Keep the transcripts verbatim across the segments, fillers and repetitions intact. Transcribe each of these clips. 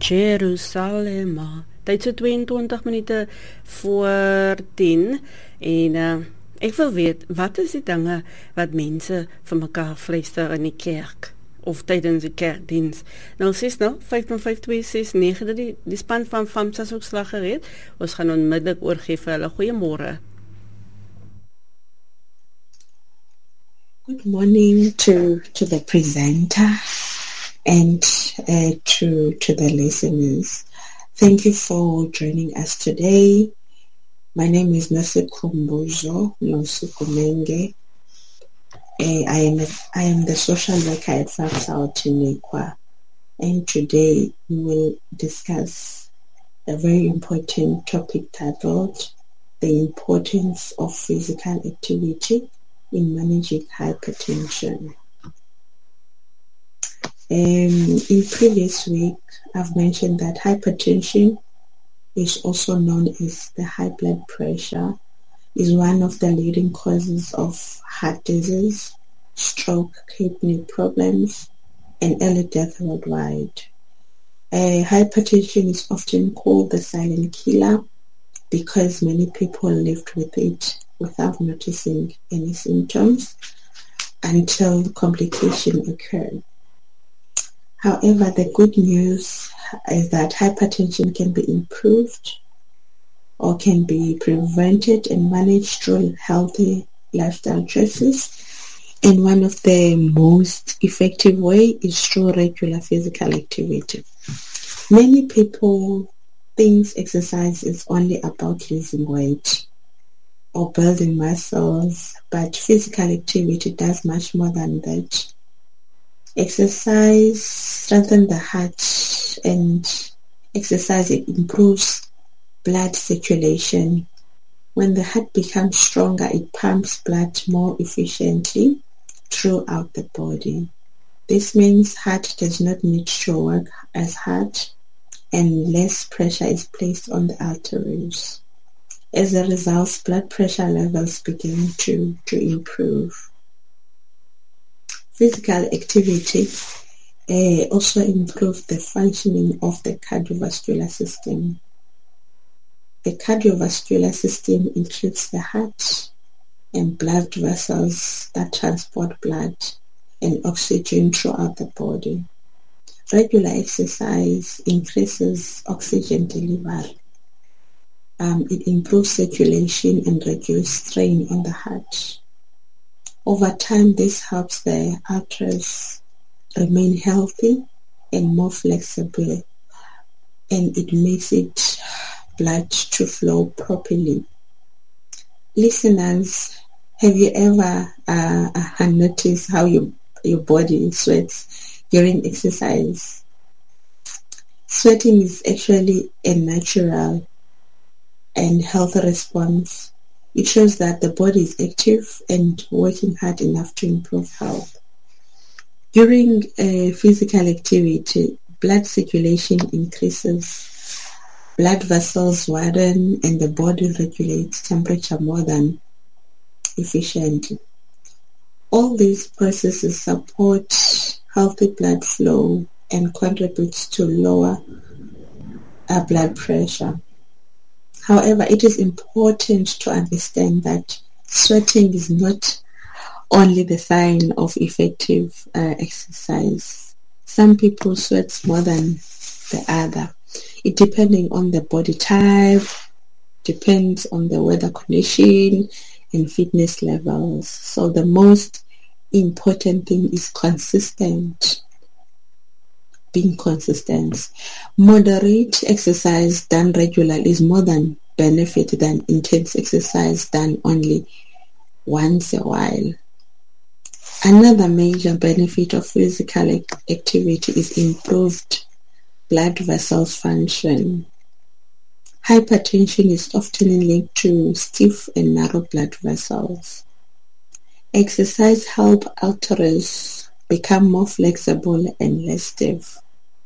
Jerusalem. Tyd so tweeëntwintig minute voor tien en uh, ek wil weet, wat is die dinge wat mense vir mekaar fluister in die kerk of tydens die kerkdiens? Nou sies nou, vyf vyf twee ses nege, die, die span van FAMSA is ook slag gereed. Ons gaan onmiddellik oorgee vir hulle. Goeiemôre. Good morning to, to the presenter and uh, to, to the listeners. Thank you for joining us today. My name is Nase Kumbuzo Nosukumenge. Uh, I am a, I am the social worker at FAMSA Otinekwa, and today we will discuss a very important topic titled The Importance of Physical Activity in Managing Hypertension. Um, in previous week, I've mentioned that hypertension is also known as the high blood pressure, is one of the leading causes of heart disease, stroke, kidney problems, and early death worldwide. Uh, hypertension is often called the silent killer because many people lived with it without noticing any symptoms until complications occur. However, the good news is that hypertension can be improved or can be prevented and managed through healthy lifestyle choices. And one of the most effective ways is through regular physical activity. Many people think exercise is only about losing weight or building muscles, but physical activity does much more than that. Exercise strengthens the heart, and exercise it improves blood circulation. When the heart becomes stronger, it pumps blood more efficiently throughout the body. This means heart does not need to work as hard and less pressure is placed on the arteries. As a result, blood pressure levels begin to, to improve. Physical activity uh, also improves the functioning of the cardiovascular system. The cardiovascular system includes the heart and blood vessels that transport blood and oxygen throughout the body. Regular exercise increases oxygen delivery. Um, it improves circulation and reduces strain on the heart. Over time, this helps the arteries remain healthy and more flexible, and it makes it blood to flow properly. Listeners, have you ever uh, uh, noticed how your, your body sweats during exercise? Sweating is actually a natural and healthy response. It shows that the body is active and working hard enough to improve health. During uh, physical activity, blood circulation increases, blood vessels widen, and the body regulates temperature more than efficiently. All these processes support healthy blood flow and contributes to lower uh, blood pressure. However, it is important to understand that sweating is not only the sign of effective uh, exercise. Some people sweat more than the other. It depending on the body type, depends on the weather condition and fitness levels. So the most important thing is consistent. Being consistent. Moderate exercise done regularly is more than benefit than intense exercise done only once a while. Another major benefit of physical activity is improved blood vessels function. Hypertension is often linked to stiff and narrow blood vessels. Exercise helps arteries become more flexible and less stiff.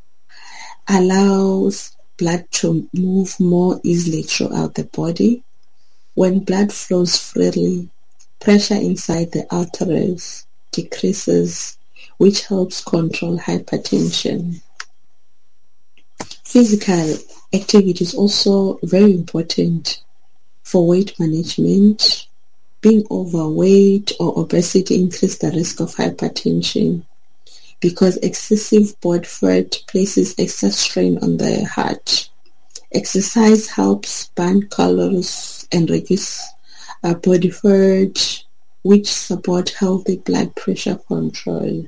Allows blood to move more easily throughout the body. When blood flows freely, pressure inside the arteries decreases, which helps control hypertension. Physical activity is also very important for weight management. Being overweight or obesity increases the risk of hypertension because excessive body fat places excess strain on the heart. Exercise helps burn calories and reduce uh, body fat, which support healthy blood pressure control.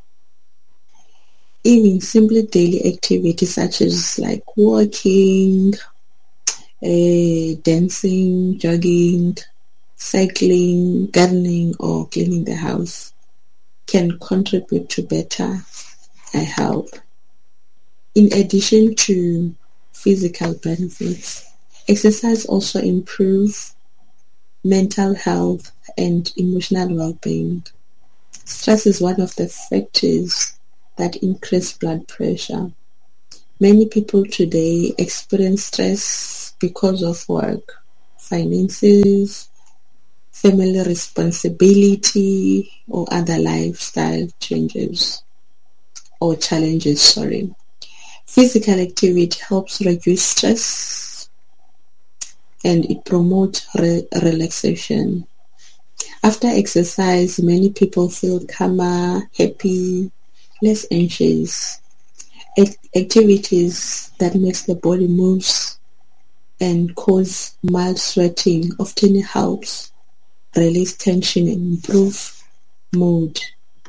Even simply daily activities such as like walking, uh, dancing, jogging, cycling, gardening, or cleaning the house can contribute to better uh, health. In addition to physical benefits, exercise also improves mental health and emotional well-being. Stress is one of the factors that increase blood pressure. Many people today experience stress because of work, finances, family responsibility, or other lifestyle changes or challenges, sorry. Physical activity helps reduce stress and it promotes re- relaxation. After exercise, many people feel calmer, happy, less anxious. Act- activities that makes the body moves and cause mild sweating often helps release tension and improve mood.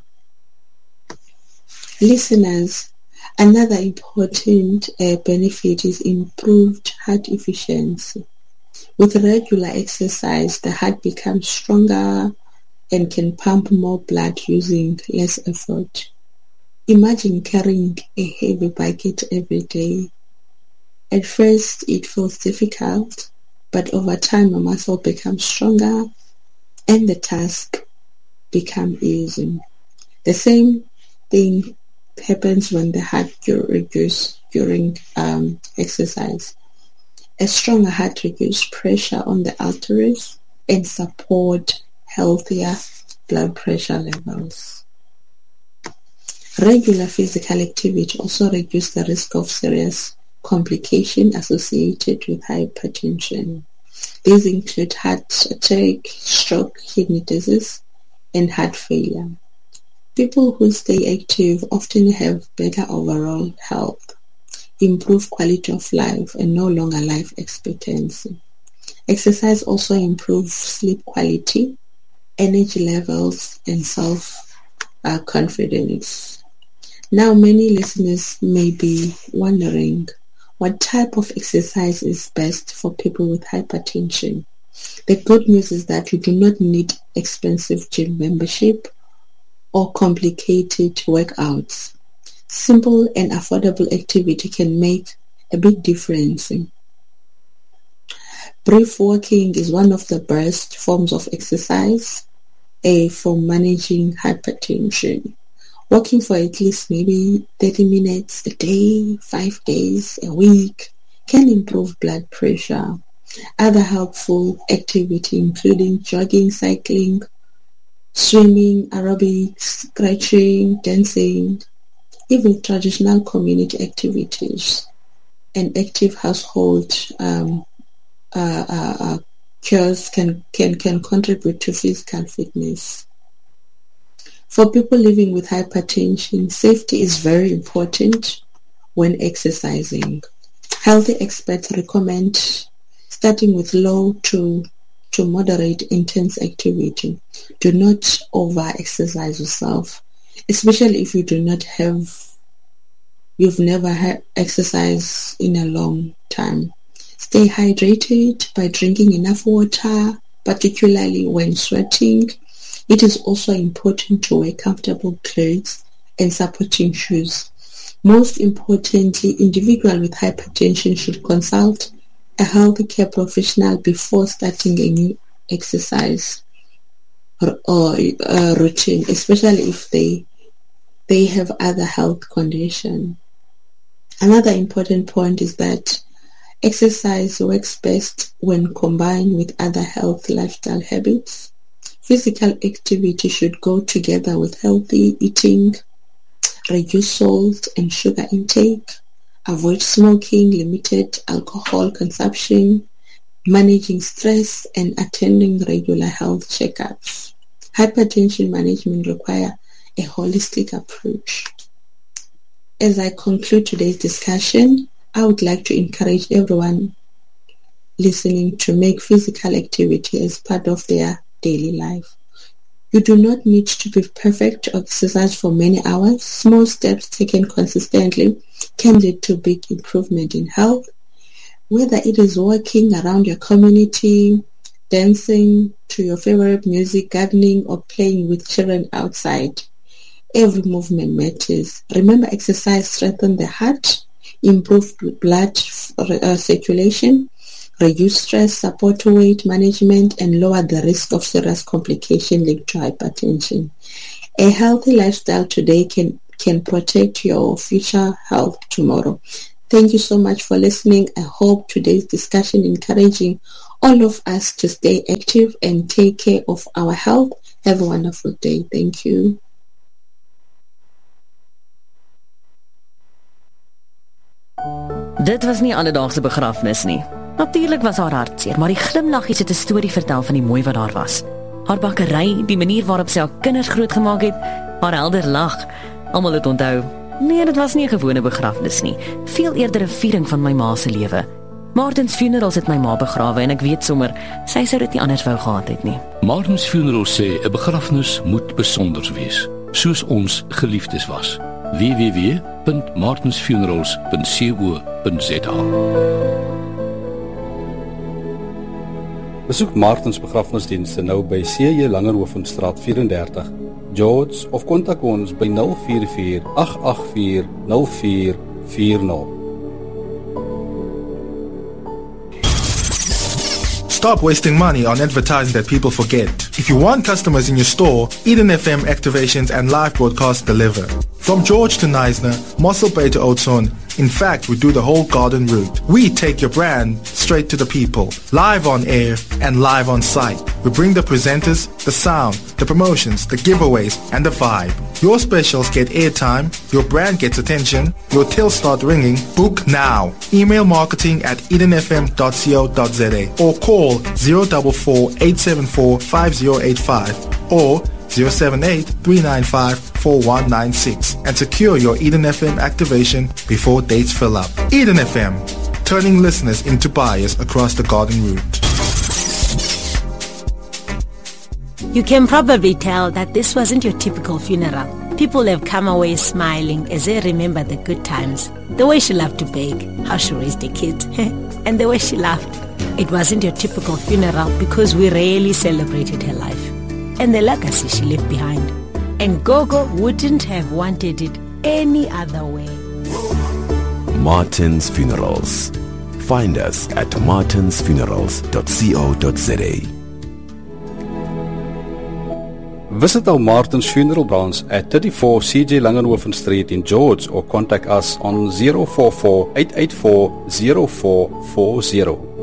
Listeners, another important uh, benefit is improved heart efficiency. With regular exercise, the heart becomes stronger and can pump more blood using less effort. Imagine carrying a heavy bucket every day. At first, it feels difficult, but over time, the muscle becomes stronger and the task becomes easy. The same thing happens when the heart reduces during um, exercise. A stronger heart reduces pressure on the arteries and support healthier blood pressure levels. Regular physical activity also reduces the risk of serious complications associated with hypertension. These include heart attack, stroke, kidney disease, and heart failure. People who stay active often have better overall health, improved quality of life, and no longer life expectancy. Exercise also improves sleep quality, energy levels, and self-confidence. Now, many listeners may be wondering what type of exercise is best for people with hypertension. The good news is that you do not need expensive gym membership or complicated workouts. Simple and affordable activity can make a big difference. Brief walking is one of the best forms of exercise uh, for managing hypertension. Walking for at least maybe thirty minutes a day, five days a week can improve blood pressure. Other helpful activity including jogging, cycling, swimming, aerobics, stretching, dancing, even traditional community activities and active household um, uh, uh, uh, chores can, can, can contribute to physical fitness. For people living with hypertension, safety is very important when exercising. Healthy experts recommend starting with low to, to moderate intense activity. Do not over-exercise yourself, especially if you do not have, you've never had exercise in a long time. Stay hydrated by drinking enough water, particularly when sweating. It is also important to wear comfortable clothes and supporting shoes. Most importantly, individuals with hypertension should consult a healthcare professional before starting a new exercise or, or uh, routine, especially if they they have other health conditions. Another important point is that exercise works best when combined with other healthy lifestyle habits. Physical activity should go together with healthy eating, reduce salt and sugar intake, avoid smoking, limited alcohol consumption, managing stress, and attending regular health checkups. Hypertension management requires a holistic approach. As I conclude today's discussion, I would like to encourage everyone listening to make physical activity as part of their daily life. You do not need to be perfect or exercise for many hours. Small steps taken consistently can lead to big improvement in health. Whether it is walking around your community, dancing to your favorite music, gardening, or playing with children outside, every movement matters. Remember, exercise strengthens the heart, improve blood uh, circulation, reduce stress, support weight management, and lower the risk of serious complications linked to hypertension. A healthy lifestyle today can, can protect your future health tomorrow. Thank you so much for listening. I hope today's discussion encouraging all of us to stay active and take care of our health. Have a wonderful day. Thank you. Dit was nie alledaagse begrafnis nie. Natuurlijk was haar hartseer, maar die glimlaggies het 'n storie vertel van die mooi wat daar was. Haar bakkery, die manier waarop sy haar kinders grootgemaak het, haar helder lag. Almal het onthou, nee, dit was nie 'n gewone begrafnis nie, veel eerder 'n viering van my ma se lewe. Martins Funerals het my ma begrawe en ek weet sommer, sy sou dit nie anders wou gehad het nie. Martins Funerals sê 'n begrafnis moet besonders wees, soos ons geliefdes was. w w w punt martins funerals punt co punt za Besoek Martins begrafnisdienste nou by C J Langerhovenstraat vyf en dertig, George, of kontak ons by nul vier vier agt agt vier nul vier vier nul. Stop wasting money on advertising that people forget. If you want customers in your store, Eden F M activations and live broadcasts deliver. From George to Neisner, Mossel Bay to Oudtshoorn, in fact, we do the whole garden route. We take your brand straight to the people, live on air and live on site. We bring the presenters, the sound, the promotions, the giveaways, and the vibe. Your specials get airtime, your brand gets attention, your tills start ringing. Book now. Email marketing at eden f m dot co dot za or call zero four four eight seven four five zero eight five or zero seven eight three nine five four one nine six and secure your Eden F M activation before dates fill up. Eden F M, turning listeners into buyers across the garden route. You can probably tell that this wasn't your typical funeral. People have come away smiling as they remember the good times, the way she loved to bake, how she raised the kids, and the way she laughed. It wasn't your typical funeral because we rarely celebrated her life and the legacy she left behind. And Gogo wouldn't have wanted it any other way. Martins Funerals. Find us at martins funerals dot co dot za. Visit our Martins Funeral branch at thirty-four C J Langenhoven Street in George or contact us on zero four four eight eight four zero four four zero.